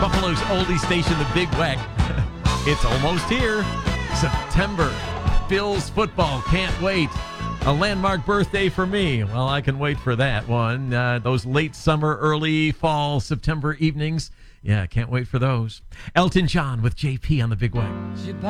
Buffalo's oldie station, the Big Weck. It's almost here. September. Bills football. Can't wait. A landmark birthday for me. Well, I can wait for that one. Those late summer, early fall, September evenings. Yeah, can't wait for those. Elton John with JP on the Big Weck.